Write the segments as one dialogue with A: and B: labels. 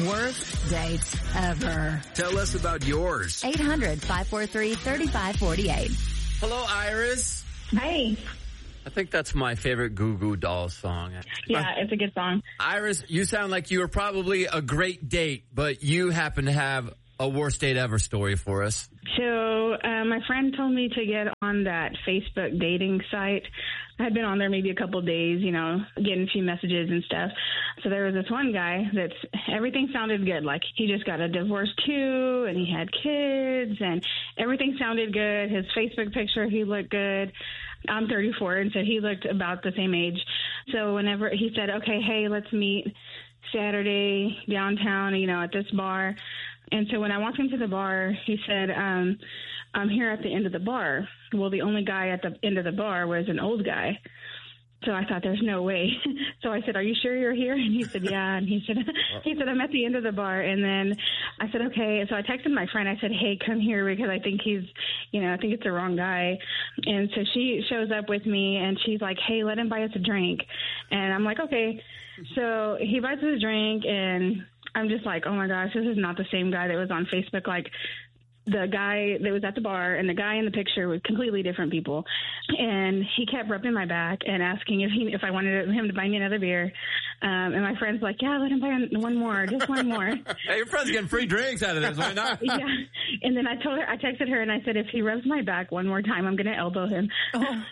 A: Worst dates ever.
B: Tell us about yours.
A: 800-543-3548.
C: Hello, Iris.
D: Hey.
C: I think that's my favorite Goo Goo Dolls song.
D: Yeah, it's a good song.
C: Iris, you sound like you were probably a great date, but you happen to have a worst date ever story for us.
D: So my friend told me to get on that Facebook dating site. I had been on there maybe a couple of days, getting a few messages and stuff. So there was this one guy everything sounded good. Like he just got a divorce too, and he had kids, and everything sounded good. His Facebook picture, he looked good. I'm 34, and so he looked about the same age. So whenever he said, okay, hey, let's meet Saturday downtown, at this bar. And so when I walked into the bar, he said, I'm here at the end of the bar. Well, the only guy at the end of the bar was an old guy. So I thought, there's no way. So I said, are you sure you're here? And he said, yeah. And he said, I'm at the end of the bar. And then I said, okay. So I texted my friend. I said, hey, come here because I think I think it's the wrong guy. And so she shows up with me and she's like, hey, let him buy us a drink. And I'm like, okay. So he buys us a drink and I'm just like, oh my gosh, this is not the same guy that was on Facebook. Like the guy that was at the bar and the guy in the picture were completely different people. And he kept rubbing my back and asking if I wanted him to buy me another beer. And my friend's like, yeah, let him buy one more, just one more.
C: Hey, your friend's getting free drinks out of this. Why not?
D: Yeah. And then I texted her and I said, if he rubs my back one more time, I'm going to elbow him. Oh.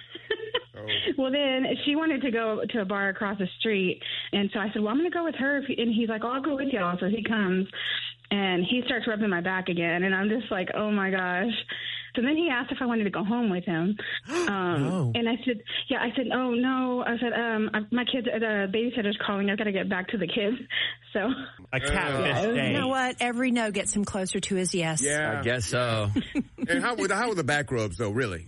D: Well, then she wanted to go to a bar across the street. And so I said, well, I'm going to go with her. And he's like, oh, I'll go with y'all. So he comes and he starts rubbing my back again. And I'm just like, oh my gosh. So then he asked if I wanted to go home with him.
E: No.
D: And I said, oh no. I said, my kids, the babysitter's calling. I've got to get back to the kids. So
E: a catfish day.
A: You know what? Every no gets him closer to his yes.
F: Yeah.
C: I guess so.
F: And how were the back rubs though, really?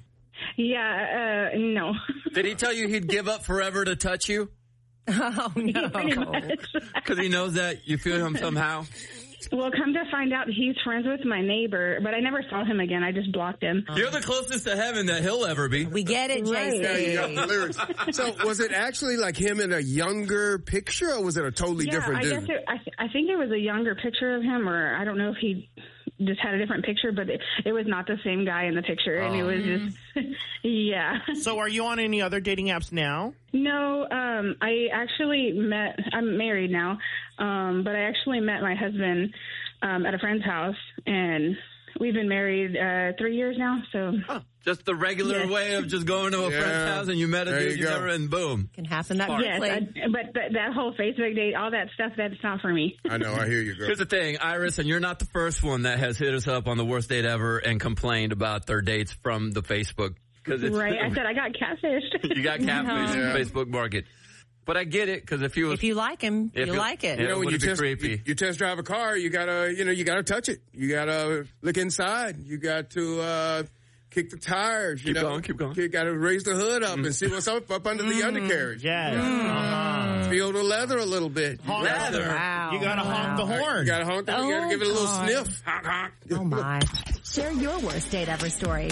D: Yeah, no.
C: Did he tell you he'd give up forever to touch you?
A: Oh, no.
C: Because he knows that you feel him somehow?
D: Well, come to find out, he's friends with my neighbor, but I never saw him again. I just blocked him.
C: You're the closest to heaven that he'll ever be.
A: We get it,
D: Right.
A: JC.
F: Yeah, you got the lyrics. So was it actually like him in a younger picture, or was it a totally different dude?
D: I think it was a younger picture of him, or I don't know if he just had a different picture, but it was not the same guy in the picture, and it was just, yeah.
E: So are you on any other dating apps now?
D: No, I actually I'm married now, but I actually met my husband at a friend's house, and we've been married 3 years now, so.
C: Just the regular way of just going to a friend's house and you met a dude you never, and boom.
A: Can happen that
D: Yes,
A: quickly.
D: but that whole Facebook date, all that stuff, that's not for me.
F: I know, I hear you, girl.
C: Here's the thing, Iris, and you're not the first one that has hit us up on the worst date ever and complained about their dates from the Facebook.
D: Right, I said I got catfished.
C: You got catfished in the Facebook market. But I get it, because if you
A: like him, you like it.
F: You know, when you
C: creepy.
F: test drive a car, you gotta touch it. You gotta look inside. You got to kick the tires.
C: Keep going.
F: You gotta raise the hood up and see what's up under the undercarriage.
E: Yes.
F: Feel the leather a little bit.
E: Leather.
A: Wow.
E: You gotta honk the horn.
F: You gotta honk. You gotta give it a little
A: God.
F: sniff. Honk, honk.
A: Oh, my. Share your worst date ever story.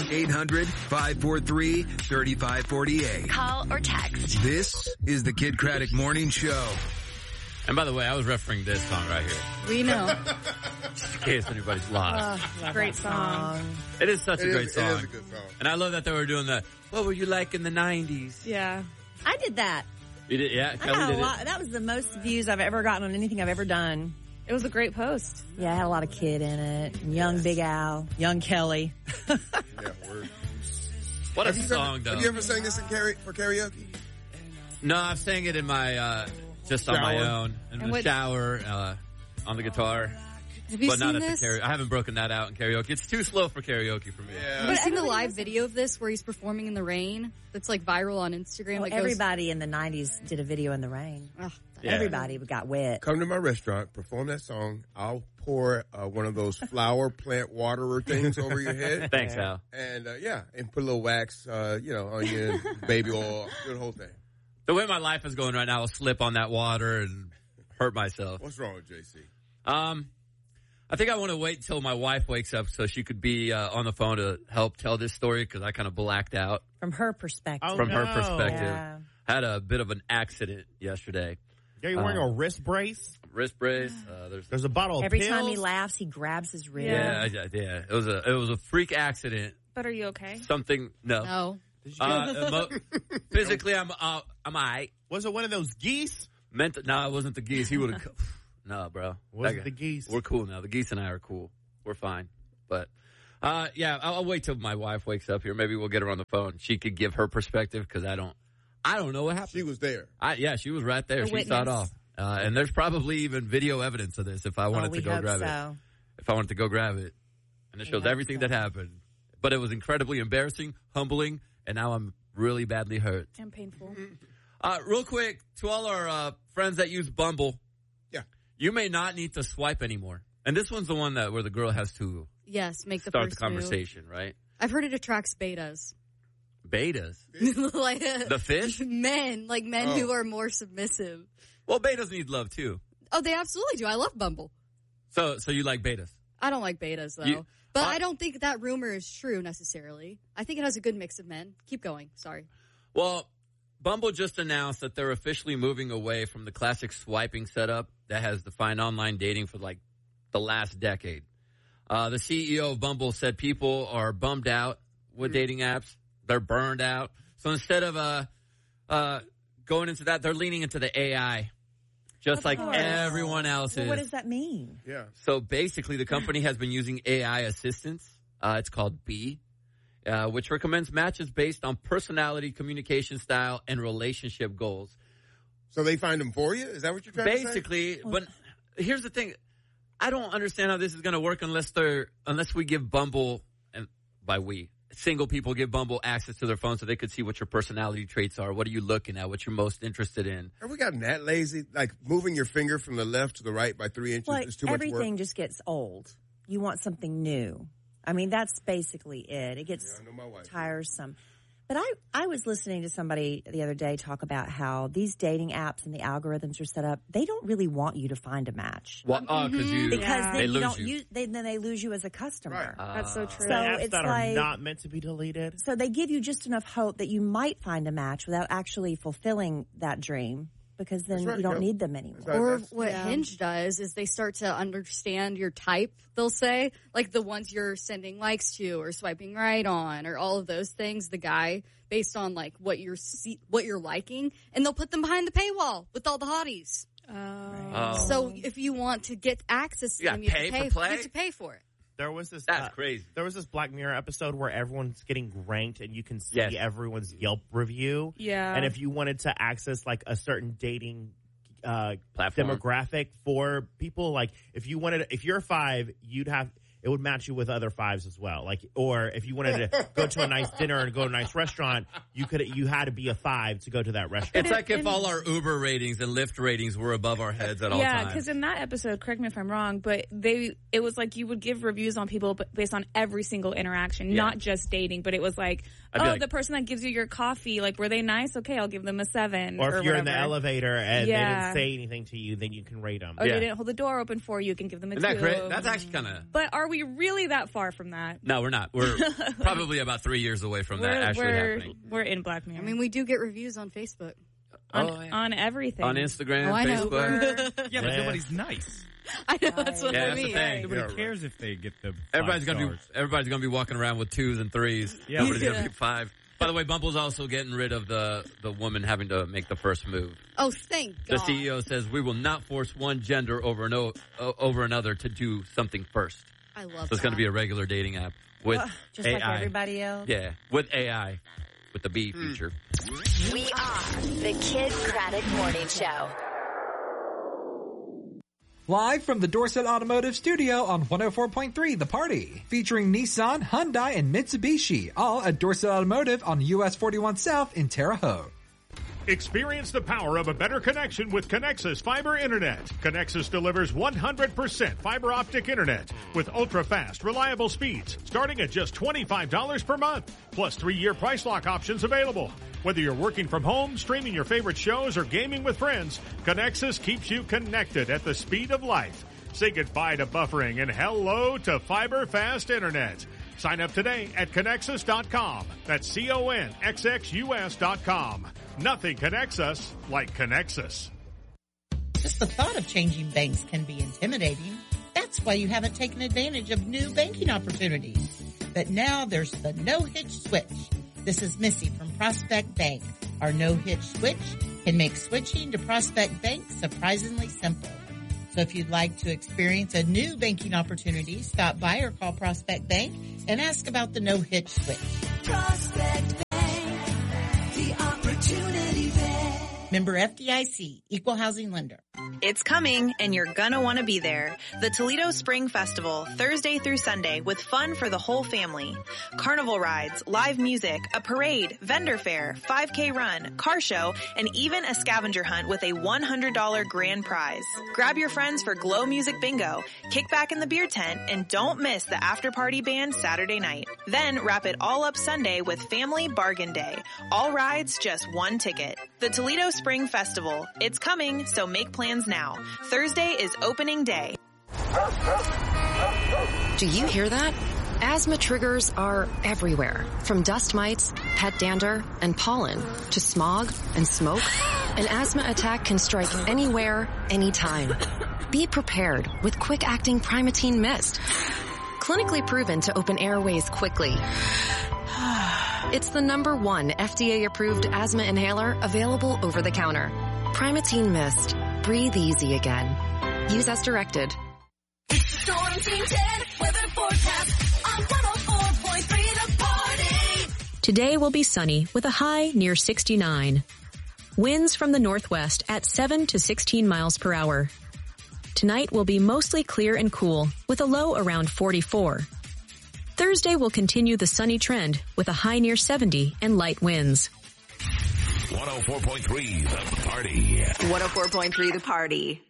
B: 800-543-3548.
A: Call or text.
B: This is the Kid Craddock Morning Show.
C: And by the way, I was referencing this song right here,
D: We know.
C: just in case anybody's lost.
A: Great song.
C: It is such a great song.
F: It is a good song.
C: And I love that they were doing that. What were you like in the 90s?
G: Yeah.
A: I did that.
C: You did, yeah.
A: I
C: Kelly
A: got
C: did
A: a lot. That was the most views I've ever gotten on anything I've ever done.
G: It was a great post.
A: Yeah, I had a lot of kid in it. Young Big Al, young Kelly.
F: Yeah, word.
C: What a song, though.
F: Have you ever sang this for karaoke?
C: No, I've sang it in my just on my
F: Shower?
C: own in
G: And
C: the shower on the guitar.
G: Have you
C: But not
G: seen
C: at
G: this?
C: the karaoke. I haven't broken that out in karaoke. It's too slow for karaoke for me.
F: Yeah.
G: Have you seen the live video of this where he's performing in the rain? That's like viral on Instagram.
A: Well,
G: Like
A: everybody in the 90s did a video in the rain.
G: Ugh.
C: Yeah.
A: Everybody got wet.
F: Come to my restaurant, perform that song. I'll pour one of those flower plant waterer things over your head.
C: Thanks, Al.
F: And and put a little wax, on your baby oil, do the whole thing.
C: The way my life is going right now, I'll slip on that water and hurt myself.
F: What's wrong with JC?
C: I think I want to wait till my wife wakes up so she could be on the phone to help tell this story because I kind of blacked out
A: From her perspective.
E: Oh,
C: from her
E: no.
C: perspective.
A: Yeah.
C: Had a bit of an accident yesterday.
E: Yeah, you're wearing a wrist brace.
C: Wrist brace.
E: There's a bottle of
A: Every
E: pills.
A: time he laughs, he grabs his rib.
C: Yeah. It was a freak accident.
H: But are you okay?
C: Something. No. Physically, I'm all right.
E: Was it one of those geese?
C: No, it wasn't the geese. He would have. No, bro.
E: Was it the geese?
C: We're cool now. The geese and I are cool. We're fine. But yeah, I'll wait till my wife wakes up here. Maybe we'll get her on the phone. She could give her perspective because I don't know what happened.
F: She was there.
C: Yeah, she was right there.
H: A
C: She
H: witness.
C: saw it all. And there's probably even video evidence of this if I wanted to go grab it. If I wanted to go grab it. And it shows everything that happened. But it was incredibly embarrassing, humbling, and now I'm really badly hurt.
H: And painful.
C: Real quick, to all our friends that use Bumble.
F: Yeah.
C: You may not need to swipe anymore. And this one's the one where the girl has to
G: Yes, make the
C: start
G: first
C: the conversation, right?
G: I've heard it attracts betas.
C: Betas?
G: Like
C: The fish?
G: men who are more submissive.
C: Well, betas need love, too.
G: Oh, they absolutely do. I love Bumble.
C: So you like betas?
G: I don't like betas, though. But I don't think that rumor is true, necessarily. I think it has a good mix of men. Keep going. Sorry.
C: Well, Bumble just announced that they're officially moving away from the classic swiping setup that has defined online dating for, like, the last decade. The CEO of Bumble said people are bummed out with dating apps. They're burned out. So instead of going into that, they're leaning into the AI, just like everyone else is.
A: What does that mean?
F: Yeah.
C: So basically, the company has been using AI assistance. It's called Bee, which recommends matches based on personality, communication style, and relationship goals.
F: So they find them for you? Is that what you're trying to say?
C: Basically, but here's the thing. I don't understand how this is going to work unless we give Bumble, and by we, single people give Bumble access to their phone so they could see what your personality traits are. What are you looking at? What you're most interested in?
F: Have we gotten that lazy? Like moving your finger from the left to the right by 3 inches is too much work?
A: Everything just gets old. You want something new. I mean, that's basically it. It gets
F: I know my wife.
A: tiresome. But I was listening to somebody the other day talk about how these dating apps and the algorithms are set up. They don't really want you to find a match.
C: Well,
A: Because
C: they
A: then
C: lose you.
A: then they lose you as a customer.
F: Right.
H: That's so true.
A: So
E: Apps
A: it's
E: that
A: like-
E: are not meant to be deleted.
A: So they give you just enough hope that you might find a match without actually fulfilling that dream, because then
F: That's right,
A: you don't
F: yeah.
A: need them anymore.
F: That's right.
G: Or
F: That's-
G: what Hinge does is they start to understand your type, they'll say. Like the ones you're sending likes to or swiping right on or all of those things, the guy, based on like what you're liking, and they'll put them behind the paywall with all the hotties.
C: Oh.
G: So if you want to get access to
C: You
G: them,
C: gotta pay for play?
G: you have to pay for it.
E: There was this.
C: That's crazy.
E: There was this Black Mirror episode where everyone's getting ranked, and you can see
C: Yes.
E: everyone's Yelp review.
H: Yeah.
E: And if you wanted to access like a certain dating
C: Platform.
E: demographic for people, like if you're a 5, it would match you with other 5s as well. Like, or if you wanted to go to a nice dinner and go to a nice restaurant, you had to be a 5 to go to that restaurant.
C: It's like if all our Uber ratings and Lyft ratings were above our heads at all
H: Yeah,
C: times.
H: because in that episode, correct me if I'm wrong, but it was like you would give reviews on people based on every single interaction, not just dating, but it was like,
C: I'd be like-
H: the person that gives you your coffee, like, were they nice? Okay, I'll give them a 7.
E: Or if you're in the
H: whatever.
E: elevator and they
H: Yeah.
E: didn't say anything to you, then you can rate them.
H: Or
C: Yeah.
H: they didn't hold the door open for you, you can give them a 2.
C: Isn't that great? That's actually kind of...
H: But are we really that far from that?
C: No, we're not. We're probably about 3 years away from that actually happening.
H: We're in Black Mirror.
G: I mean, we do get reviews on Facebook.
H: on everything.
C: On Instagram,
G: Oh, I know.
C: Facebook.
I: Yeah, but
E: Yeah.
I: nobody's nice.
G: I know, that's what
C: Yeah,
G: I
C: that's the
G: mean.
C: thing.
I: Nobody cares if they get the
C: Everybody's
I: 5
C: gonna
I: stars.
C: be walking around with 2s and 3s.
I: Yeah.
C: Nobody's gonna
G: Yeah.
C: be 5. By the way, Bumble's also getting rid of the woman having to make the first move.
G: Oh, thank
C: The
G: God.
C: CEO says we will not force one gender over another to do something first.
G: I love
C: So it's
G: that.
C: going to be a regular dating app with
A: Just
C: AI.
A: like everybody else.
C: Yeah, with AI, with the B feature.
J: We are the Kid Craddock Morning Show.
K: Live from the Dorset Automotive Studio on 104.3 The Party. Featuring Nissan, Hyundai, and Mitsubishi. All at Dorset Automotive on US 41 South in Terre Haute.
L: Experience the power of a better connection with Connexus Fiber Internet. Connexus delivers 100% fiber optic internet with ultra-fast, reliable speeds starting at just $25 per month, plus 3-year price lock options available. Whether you're working from home, streaming your favorite shows, or gaming with friends, Connexus keeps you connected at the speed of life. Say goodbye to buffering and hello to fiber fast internet. Sign up today at Connexus.com. That's CONXXUS.com. Nothing connects us like Connexus.
M: Just the thought of changing banks can be intimidating. That's why you haven't taken advantage of new banking opportunities. But now there's the no-hitch switch. This is Missy from Prospect Bank. Our no-hitch switch can make switching to Prospect Bank surprisingly simple. So if you'd like to experience a new banking opportunity, stop by or call Prospect Bank and ask about the no-hitch switch.
N: Prospect Bank, the Opportunity Bank.
M: Member FDIC, Equal Housing Lender.
O: It's coming, and you're gonna want to be there. The Toledo Spring Festival, Thursday through Sunday, with fun for the whole family. Carnival rides, live music, a parade, vendor fair, 5K run, car show, and even a scavenger hunt with a $100 grand prize. Grab your friends for Glow Music Bingo, kick back in the beer tent, and don't miss the after-party band Saturday night. Then wrap it all up Sunday with Family Bargain Day. All rides, just one ticket. The Toledo Spring Festival. It's coming, so make plans now. Thursday is opening day.
P: Do you hear that? Asthma triggers are everywhere. From dust mites, pet dander, and pollen to smog and smoke. An asthma attack can strike anywhere, anytime. Be prepared with quick-acting Primatene Mist. Clinically proven to open airways quickly. It's the #1 FDA-approved asthma inhaler available over the counter. Primatene Mist. Breathe easy again. Use as directed.
N: Storm Team 10 weather forecast on 104.3 The Party.
Q: Today will be sunny with a high near 69. Winds from the northwest at 7 to 16 miles per hour. Tonight will be mostly clear and cool with a low around 44. Thursday will continue the sunny trend with a high near 70 and light winds.
B: 104.3 The Party.
O: 104.3 The Party.